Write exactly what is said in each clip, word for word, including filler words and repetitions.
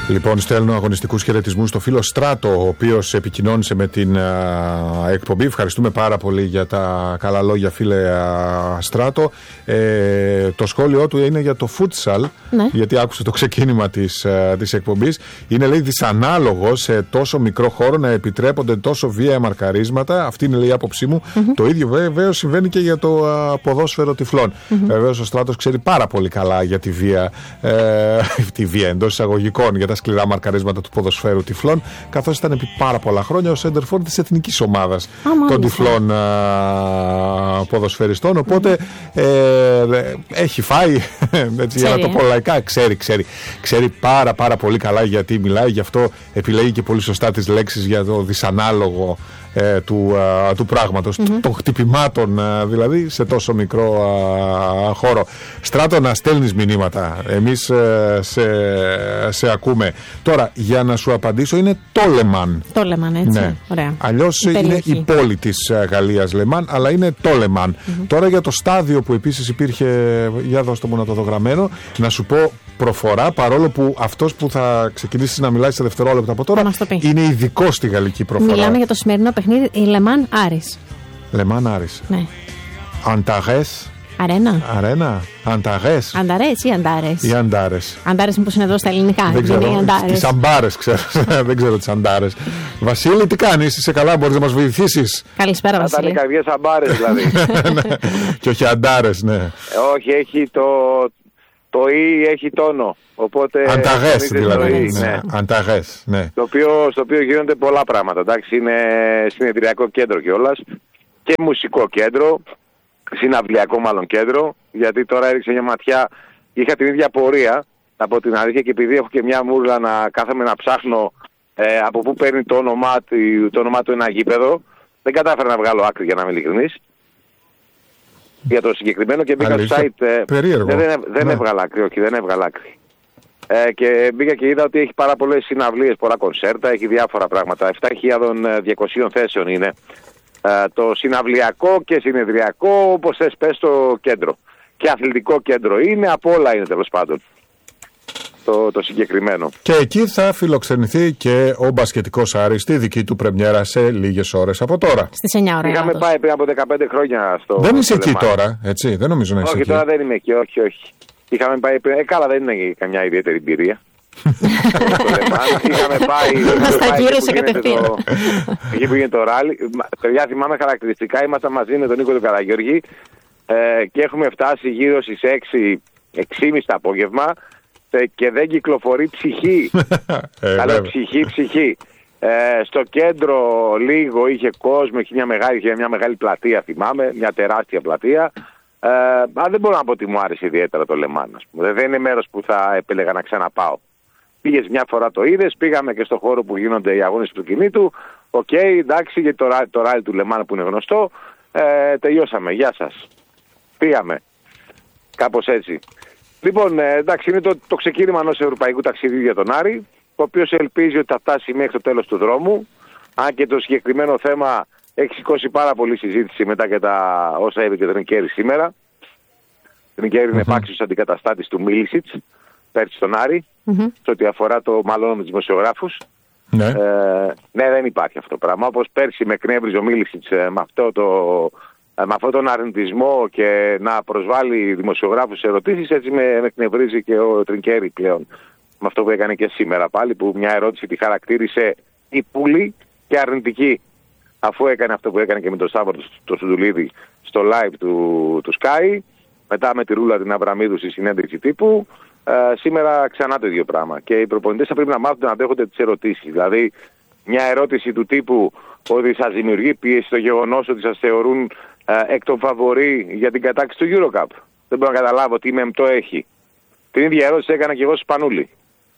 Λοιπόν, στέλνω αγωνιστικούς χαιρετισμούς στο φίλο Στράτο, ο οποίος επικοινώνησε με την α, εκπομπή. Ευχαριστούμε πάρα πολύ για τα καλά λόγια, φίλε α, Στράτο. Ε, το σχόλιο του είναι για το futsal, ναι. γιατί άκουσε το ξεκίνημα της, α, της εκπομπής. Είναι, λέει, δυσανάλογο σε τόσο μικρό χώρο να επιτρέπονται τόσο βίαια μαρκαρίσματα. Αυτή είναι, λέει, η άποψή μου. Mm-hmm. Το ίδιο βέβαια συμβαίνει και για το α, ποδόσφαιρο τυφλών. Mm-hmm. Βεβαίως ο Στράτος ξέρει πάρα πολύ καλά για τη βία, ε, τη βία εντός εισαγωγικών, για τα σκληρά μαρκαρίσματα του ποδοσφαίρου τυφλών, καθώς ήταν επί πάρα πολλά χρόνια ο σέντερφορ της εθνικής ομάδας ah, των τυφλών α, ποδοσφαιριστών. Οπότε mm. ε, έχει φάει, έτσι, για να το πω λαϊκά, ξέρει, ξέρει, ξέρει πάρα πάρα πολύ καλά γιατί μιλάει, γι' αυτό επιλέγει και πολύ σωστά τις λέξεις για το δυσανάλογο ε, του, α, του πράγματος, mm-hmm. των χτυπημάτων α, δηλαδή σε τόσο μικρό α, χώρο. Στράτο, να στέλνεις μηνύματα, εμείς ε, σε, σε ακούμε. Τώρα, για να σου απαντήσω, είναι το Λεμάν. Το Λεμάν, έτσι. Ναι. Ωραία. Αλλιώς είναι η πόλη της Γαλλίας Λεμάν, αλλά είναι το Λεμάν. Mm-hmm. Τώρα για το στάδιο που επίσης υπήρχε, για δώστε μου να το δω γραμμένο, να σου πω προφορά, παρόλο που αυτός που θα ξεκινήσει να μιλάει σε δευτερόλεπτα από τώρα είναι ειδικό στη γαλλική προφορά. Μιλάμε για το σημερινό παιχνίδι, η Λεμάν Άρης. Λεμάν Άρης. Ναι. Ανταρές. Αρένα. Αρένα. Ανταρές. Ανταρές ή Αντάρες. Ή Αντάρες. Αντάρες μήπως είναι εδώ στα ελληνικά. Δεν ξέρω. Τις Αμπάρες ξέρω. Δεν ξέρω τις Αντάρες. Βασίλη, τι κάνεις, είσαι καλά, μπορείς να μας βοηθήσεις? Καλησπέρα, Βασίλη. Θα ήταν οι καρδιές Αμπάρες δηλαδή. Και όχι Αντάρες, ναι. Όχι, έχει το, το Ι έχει τόνο. Οπότε Ανταγές δηλαδή. Ναι. Ναι. Ανταγές, ναι. Το οποίο, στο οποίο γίνονται πολλά πράγματα. Εντάξει, είναι συνεδριακό κέντρο κιόλας και μουσικό κέντρο. Συναυλιακό μάλλον κέντρο, γιατί τώρα έριξε μια ματιά. Είχα την ίδια πορεία από την αλήθεια και επειδή έχω και μια μούρλα να κάθομαι να ψάχνω ε, από πού παίρνει το όνομά, το όνομά του ένα γήπεδο, δεν κατάφερα να βγάλω άκρη, για να είμαι ειλικρινής, για το συγκεκριμένο και μπήκα στο site. Ε, Περίεργο. Δεν, δεν, δεν ναι. έβγαλα άκρη, όχι, δεν έβγαλα άκρη. Ε, και μπήκα και είδα ότι έχει πάρα πολλές συναυλίες, πολλά κονσέρτα, έχει διάφορα πράγματα. επτά χιλιάδες διακόσιες θέσεων είναι. Uh, το συναυλιακό και συνεδριακό, όπως θες πες, το κέντρο. Και αθλητικό κέντρο είναι, από όλα είναι τέλος πάντων το, το συγκεκριμένο. Και εκεί θα φιλοξενηθεί και ο μπασκετικός Άρης στη δική του πρεμιέρα σε λίγες ώρες από τώρα. Στις εννιά ώρα. Είχαμε πάει πριν από δεκαπέντε χρόνια στο... Δεν είσαι εκεί Λεμάν. τώρα, έτσι, δεν νομίζω να είσαι όχι, εκεί. Όχι, τώρα δεν είμαι εκεί, όχι, όχι. Είχαμε πάει πριν, ε, καλά, δεν είναι καμιά ιδιαίτερη εμπειρία. Είχαμε πάει. Μας τα γύρωσε κατευθείαν. Εκεί που γίνεται το ράλι. Παιδιά, θυμάμαι χαρακτηριστικά, ήμασταν μαζί με τον Νίκο του Καραγιώργη ε, και έχουμε φτάσει γύρω στις έξι, έξι και μισή το απόγευμα ε, και δεν κυκλοφορεί ψυχή. ε, Καλό ψυχή, ψυχή. Ε, στο κέντρο λίγο είχε κόσμο, είχε μια μεγάλη, είχε μια μεγάλη πλατεία, θυμάμαι, μια τεράστια πλατεία. Ε, αλλά δεν μπορώ να πω ότι μου άρεσε ιδιαίτερα το Λεμάν, ας πούμε. Δεν είναι μέρος που θα επέλεγα να ξαναπάω. Πήγες μια φορά, το είδες, πήγαμε και στο χώρο που γίνονται οι αγώνες του κινήτου. Οκ, okay, εντάξει, γιατί το, το ράλι του Λεμάν που είναι γνωστό, ε, τελειώσαμε, γεια σας. Πήγαμε. Κάπως έτσι. Λοιπόν, ε, εντάξει, είναι το, το ξεκίνημα ενός ευρωπαϊκού ταξιδιού για τον Άρη, ο οποίος ελπίζει ότι θα φτάσει μέχρι το τέλος του δρόμου. Αν και το συγκεκριμένο θέμα έχει σηκώσει πάρα πολύ συζήτηση μετά και τα όσα είπε και ο Τρινκέρι σήμερα. Ο Τρινκέρι είναι επάξιος αντικαταστάτης του Μίλισιτς πέρσι στον Άρη, mm-hmm. σε ό,τι αφορά το μάλλον με τους δημοσιογράφους. Ναι. Ε, ναι, δεν υπάρχει αυτό το πράγμα. Όπως πέρσι με εκνεύριζε ο Μίλισιτς ε, με, αυτό το, ε, με αυτόν τον αρνητισμό και να προσβάλλει δημοσιογράφους σε ερωτήσεις, έτσι με, με εκνευρίζει και ο Τρινκέρι πλέον. Με αυτό που έκανε και σήμερα πάλι, που μια ερώτηση τη χαρακτήρισε υπούλη και αρνητική. Αφού έκανε αυτό που έκανε και με τον Σταύρο το Σουντουλίδη στο live του, του Sky, μετά με τη Ρούλα την Αβραμίδου στη συνέντευξη τύπου, ε, σήμερα ξανά το ίδιο πράγμα. Και οι προπονητές θα πρέπει να μάθουν να δέχονται τις ερωτήσεις. Δηλαδή, μια ερώτηση του τύπου ότι σας δημιουργεί πίεση το γεγονός ότι σας θεωρούν ε, εκ των φαβορί για την κατάκτηση του EuroCup. Δεν μπορώ να καταλάβω τι μεμπτό έχει. Την ίδια ερώτηση έκανα και εγώ στο Σπανούλη.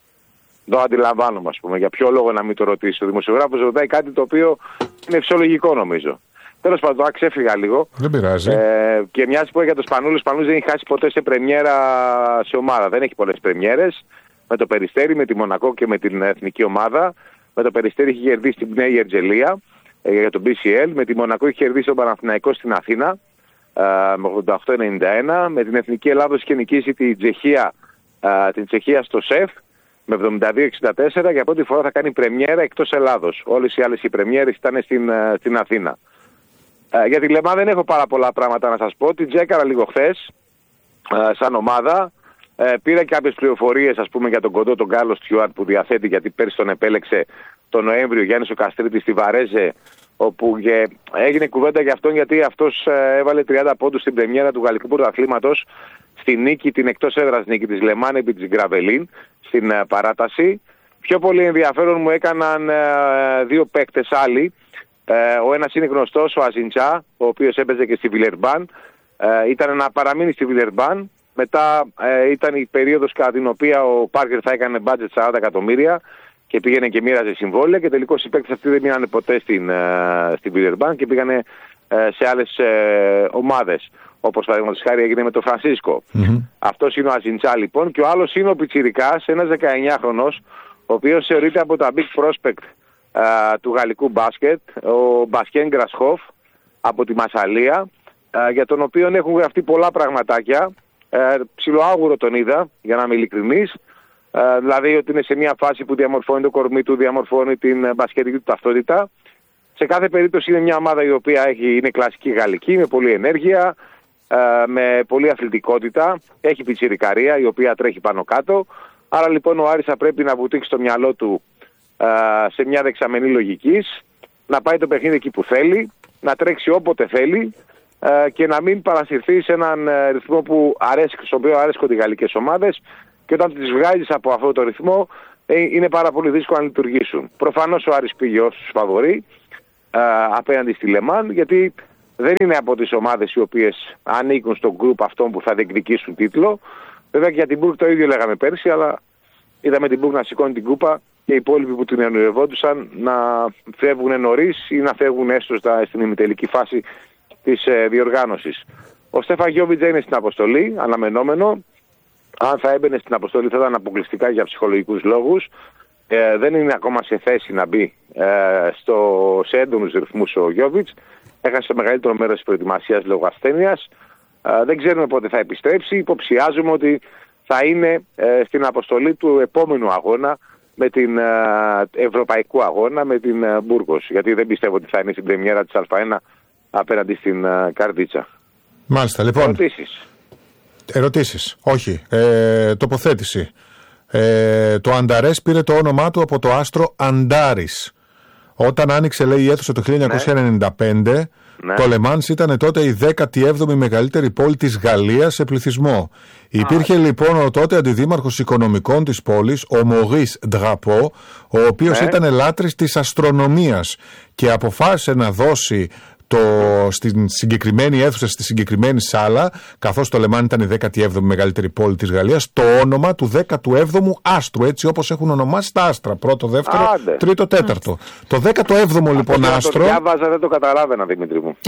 Το αντιλαμβάνομαι, ας πούμε. Για ποιο λόγο να μην το ρωτήσει. Ο δημοσιογράφος ρωτάει κάτι το οποίο είναι φυσιολογικό, νομίζω. Τέλος πάντων, ξέφυγα λίγο. Δεν πειράζει. Ε, και μοιάζει που για το Σπανούλη, ο Σπανούλης δεν έχει χάσει ποτέ σε πρεμιέρα σε ομάδα. Δεν έχει πολλές πρεμιέρες. Με το Περιστέρι, με τη Μονακό και με την εθνική ομάδα. Με το Περιστέρι έχει κερδίσει την Νέα Ιερτζελία ε, για το μπι σι ελ. Με τη Μονακό έχει κερδίσει τον Παναθηναϊκό στην Αθήνα ε, με ογδόντα οκτώ ενενήντα ένα. Με την εθνική Ελλάδος είχε νικήσει την Τσεχία, ε, την Τσεχία στο ΣΕΦ. με εβδομήντα δύο εξήντα τέσσερα, για πρώτη φορά θα κάνει πρεμιέρα εκτός Ελλάδος. Όλες οι άλλες οι πρεμιέρες ήταν στην, στην Αθήνα. Ε, για τη Λεμάν δεν έχω πάρα πολλά πράγματα να σας πω. Την τσέκαρα λίγο χθες, ε, σαν ομάδα. Ε, πήρα και κάποιες πληροφορίες, ας πούμε, για τον κοντό τον Κάρλος Στιούαρτ που διαθέτει, γιατί πέρσι τον επέλεξε τον Νοέμβριο Γιάννης ο Καστρίτης στη Βαρέζε, όπου και έγινε κουβέντα για αυτόν, γιατί αυτός ε, έβαλε τριάντα πόντους στην πρεμιέρα του Γαλλικού Πρωταθλήματος, στη νίκη, την εκτός έδρας νίκη της Λεμάν επί της Γκραβελίν στην ε, παράταση. Πιο πολύ ενδιαφέρον μου έκαναν ε, δύο παίκτες άλλοι. Ε, ο ένας είναι γνωστός, ο Αζιντσά, ο οποίος έπαιζε και στη Βιλερμπάν. Ε, ήταν να παραμείνει στη Βιλερμπάν. Μετά ε, ήταν η περίοδος κατά την οποία ο Πάρκερ θα έκανε budget σαράντα εκατομμύρια και πήγαινε και μοίραζε συμβόλαια, και τελικώς οι παίκτες αυτοί δεν μείνανε ποτέ στην, ε, στην Βιλερμπάν και πήγανε ε, σε άλλες ε, ομάδες. Όπως παραδείγματος χάρη έγινε με τον Φρανσίσκο. Mm-hmm. Αυτός είναι ο Αζιντσά λοιπόν, και ο άλλος είναι ο Πιτσιρικάς, ένας δεκαεννιάχρονος, ο οποίος θεωρείται από τα big prospect ε, του γαλλικού μπάσκετ, ο Μπασκέν Γκρασχόφ από τη Μασσαλία, ε, για τον οποίο έχουν γραφτεί πολλά πραγματάκια. Ε, ψιλοάγουρο τον είδα, για να είμαι ειλικρινής. Ε, δηλαδή ότι είναι σε μια φάση που διαμορφώνει το κορμί του, διαμορφώνει την μπασκετική του ταυτότητα. Σε κάθε περίπτωση είναι μια ομάδα η οποία έχει, είναι κλασική γαλλική, με πολλή ενέργεια, ε, με πολλή αθλητικότητα. Έχει πιτσιρικαρία η οποία τρέχει πάνω κάτω. Άρα λοιπόν ο Άρης θα πρέπει να βουτήξει το μυαλό του ε, σε μια δεξαμενή λογικής, να πάει το παιχνίδι εκεί που θέλει, να τρέξει όποτε θέλει, και να μην παρασυρθεί σε έναν ρυθμό που αρέσει, στο οποίο αρέσκονται οι γαλλικές ομάδες, και όταν τις βγάζεις από αυτό το ρυθμό είναι πάρα πολύ δύσκολο να λειτουργήσουν. Προφανώς ο Άρης πήγε ως φαβορί απέναντι στη Λεμάν, γιατί δεν είναι από τις ομάδες οι οποίες ανήκουν στον γκρουπ αυτών που θα διεκδικήσουν τίτλο. Βέβαια και για την Μπουργκ το ίδιο λέγαμε πέρσι, αλλά είδαμε την Μπουργκ να σηκώνει την κούπα και οι υπόλοιποι που την ονειρευόντουσαν να φεύγουν νωρίς ή να φεύγουν έστω στην ημιτελική φάση της ε, διοργάνωσης. Ο Στέφαν Γιόβιτς είναι στην αποστολή, αναμενόμενο. Αν θα έμπαινε στην αποστολή θα ήταν αποκλειστικά για ψυχολογικούς λόγους. Ε, δεν είναι ακόμα σε θέση να μπει ε, στο, σε έντονους ρυθμούς ο Γιόβιτς. Έχασε το μεγαλύτερο μέρος της προετοιμασίας λόγω ασθένειας. Ε, δεν ξέρουμε πότε θα επιστρέψει. Υποψιάζουμε ότι θα είναι ε, στην αποστολή του επόμενου αγώνα, με την ε, ευρωπαϊκού αγώνα με την ε, Μπούργος. Γιατί δεν πιστεύω ότι θα είναι στην πρεμιέρα της Α1 απέναντι στην uh, Καρδίτσα. Μάλιστα, λοιπόν. Ερωτήσεις. Ερωτήσεις. Όχι. Ε, τοποθέτηση. Ε, το Ανταρές πήρε το όνομά του από το άστρο Αντάρης. Όταν άνοιξε, λέει, η αίθουσα το χίλια εννιακόσια ενενήντα πέντε, ναι. Το Λεμάνς ήταν τότε η δέκατη έβδομη μεγαλύτερη πόλη της Γαλλίας σε πληθυσμό. Α. Υπήρχε λοιπόν ο τότε αντιδήμαρχος οικονομικών της πόλης, ο Μωρίς Ντραπό, ο οποίος ναι. ήταν λάτρης της αστρονομίας και αποφάσισε να δώσει το, στην συγκεκριμένη αίθουσα, στη συγκεκριμένη σάλα, καθώς το Λεμάν ήταν η δέκατη έβδομη μεγαλύτερη πόλη της Γαλλίας, το όνομα του δέκατου έβδομου άστρου, έτσι όπως έχουν ονομάσει τα άστρα. Πρώτο, δεύτερο, Άντε. τρίτο, τέταρτο. Το δέκατο έβδομο λοιπόν άστρο. Το διάβαζα, δεν το καταλάβαινα, Δημήτρη μου.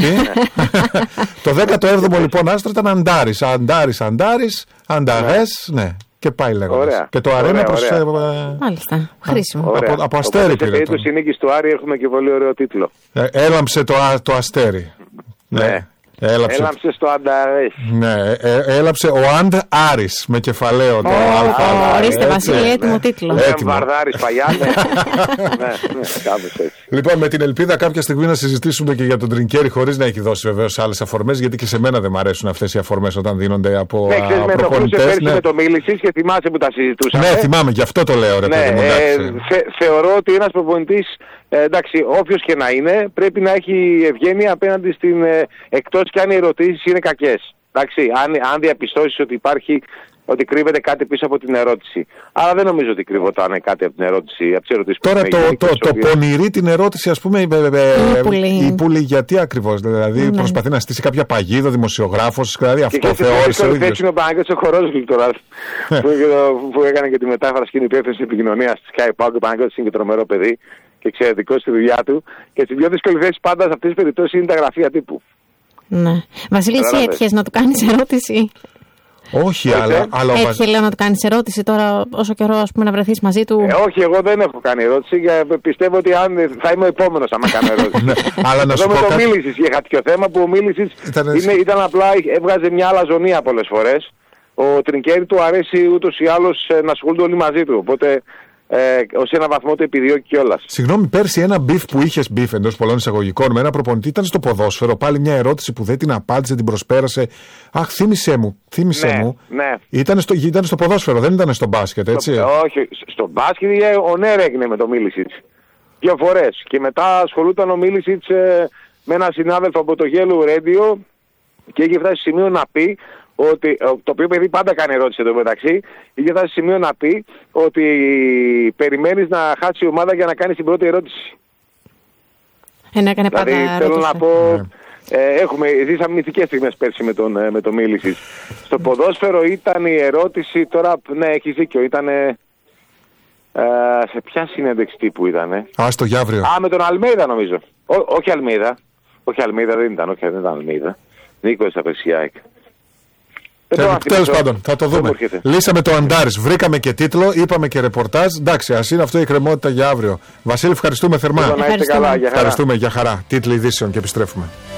Το δέκατο έβδομο λοιπόν άστρο ήταν Αντάρης. Αντάρης, Αντάρης, Ανταρές, ναι. Και πάει λέγοντας. Και το αρένα προς... Μάλιστα. Χρήσιμο. Από, από αστέρι πήρε. Σε περίπτωση νίκης του Άρη έχουμε και πολύ ωραίο τίτλο. Ε, έλαμψε το, το αστέρι. Ναι. ναι. Έλαψε. έλαμψε στο Ανταρές. Ναι, ε, έλαψε ο Αντ Άρης με κεφαλαίο το Α. Ορίστε, Βασίλη, έτοιμο τίτλο. Έτοιμο. Βαρδάρης παλιά. Ναι, κάπως έτσι. Λοιπόν, με την ελπίδα κάποια στιγμή να συζητήσουμε και για τον Τρινκέρι, χωρίς να έχει δώσει βεβαίως άλλες αφορμές, γιατί και σε μένα δεν μου αρέσουν αυτές οι αφορμές όταν δίνονται από προπονητές. Ναι, με το Μίλησης και θυμάσαι που τα συζητούσαμε. Ναι, θυμάμαι, γι' αυτό το λέω, ρε παιδί μου. Θεωρώ ότι ένας προπονητής, εντάξει, όποιος και να είναι, πρέπει να έχει ευγένεια απέναντι στην, εκτός και αν οι ερωτήσεις είναι κακές. Εντάξει, αν, αν διαπιστώσεις ότι υπάρχει, ότι κρύβεται κάτι πίσω από την ερώτηση. Αλλά δεν νομίζω ότι κρύβονταν κάτι από την ερώτηση, από τις ερωτήσεις που Τώρα το, το, το, το πονηρεί την ερώτηση, ας πούμε, η, η, η Πούλη, γιατί ακριβώς, δηλαδή ναι. προσπαθεί να στήσει κάποια παγίδα, δημοσιογράφος, δηλαδή και αυτό θεώρησε ο ίδιος. Είναι ο Παναγιώτης ο Χορός τώρα, που, που έκανε και τη μετάφραση και την υπεύθυνση επικοινωνίας της Sky Pau, και ο Παναγιώτης είναι και τρομερό παιδί και εξαιρετικό στη δουλειά του. Και στην πιο δύσκολη θέση πάντα σε αυτές τις περιπτώσεις είναι τα γραφεία τύπου. Ναι. Βασίλη, εσύ έτυχες να του κάνεις ερώτηση? Όχι, Είτε. αλλά... αλλά Έτυχε, λέω, να του κάνεις ερώτηση τώρα όσο καιρό, ας πούμε, να βρεθείς μαζί του? Ε, όχι, εγώ δεν έχω κάνει ερώτηση και πιστεύω ότι αν, θα είμαι ο επόμενος άμα κάνω ερώτηση. Ναι, αλλά να σου πω με το Μίλησης είχα τέτοιο θέμα που ο Μίλησης ήταν... ήταν απλά, έβγαζε μια αλαζονία πολλές φορές ο Τρινκέρι του αρέσει ούτως ή άλλως να ασχολούνται όλοι μαζί του. Οπότε ε, ως ένα βαθμό το επιδιώκει κιόλας. Συγγνώμη, πέρσι ένα μπιφ που είχες μπιφ εντός πολλών εισαγωγικών με ένα προπονητή ήταν στο ποδόσφαιρο. Πάλι μια ερώτηση που δεν την απάντησε, την προσπέρασε. Αχ, θύμισέ μου, θύμισέ ναι, μου. Ναι. Ήταν στο, ήταν στο ποδόσφαιρο, δεν ήταν στο μπάσκετ, έτσι. Στο, όχι, στο μπάσκετ ο Νέρ έγινε με το Μίλισιτς. Δύο φορές. Και μετά ασχολούταν ο Μίλισιτς ε, με έναν συνάδελφο από το Yellow Radio και είχε φτάσει σημείο να πει ότι, το οποίο παιδί πάντα κάνει ερώτηση εδώ μεταξύ, είχε φτάσει σημείο να πει ότι περιμένεις να χάσει η ομάδα για να κάνεις την πρώτη ερώτηση. Ένα έκανε πάντα δηλαδή θέλω να πω, ε, έχουμε, ζήσαμε μυθικές στιγμές πέρσι με τον, με τον Μίλισιτς. Στο ποδόσφαιρο ήταν η ερώτηση, τώρα ναι έχεις δίκιο, ήταν... Ε, σε ποια συνέντευξη τύπου ήτανε? Α, στο Γιαύριο. Α, με τον Αλμέιδα νομίζω. Ό, όχι Αλμέιδα. Όχι Αλμέιδα δεν ήταν, όχι δεν ήταν Αλμέιδα. Νίκος Απεσιάικ. Τέλος πάντων, θα το δούμε. Λύσαμε το Αντάρις, βρήκαμε και τίτλο, είπαμε και ρεπορτάζ. Εντάξει, ας είναι αυτό η εκκρεμότητα για αύριο. Βασίλη, ευχαριστούμε θερμά. Να είστε καλά, για χαρά. Ευχαριστούμε, για χαρά. Τίτλοι ειδήσεων και επιστρέφουμε.